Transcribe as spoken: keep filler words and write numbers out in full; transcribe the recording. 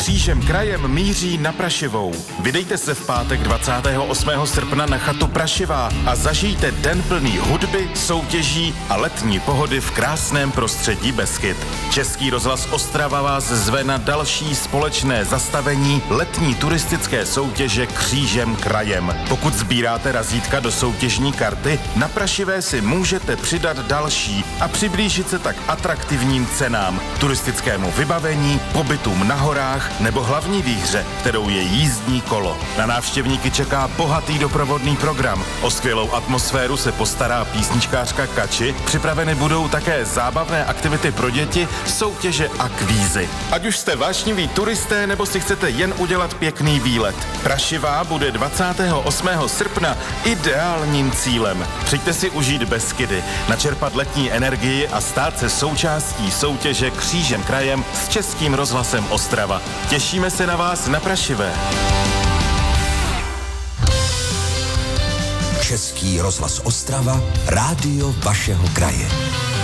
křížem krajem míří na Prašivou. Vydejte se v pátek dvacátého osmého srpna na chatu Prašivá a zažijte den plný hudby, soutěží a letní pohody v krásném prostředí Beskyd. Český rozhlas Ostrava vás zve na další společné zastavení letní turistické soutěže křížem krajem. Pokud sbíráte razítka do soutěžní karty, na Prašivé si můžete přidat další a přiblížit se tak atraktivním cenám, turistickému vybavení, pobytům na horách nebo hlavní výhře, kterou je jízdní kolo. Na návštěvníky čeká bohatý doprovodný program. O skvělou atmosféru se postará písničkářka Kači, připraveny budou také zábavné aktivity pro děti, soutěže a kvízy. Ať už jste vášniví turisté nebo si chcete jen udělat pěkný výlet, Prašivá bude dvacátého osmého srpna ideálním cílem. Přijďte si užít Beskydy, načerpat letní energii a stát se součástí soutěže křížem krajem s Českým rozhlasem Ostrava. Těšíme se na vás na Prašivé. Český rozhlas Ostrava, rádio vašeho kraje.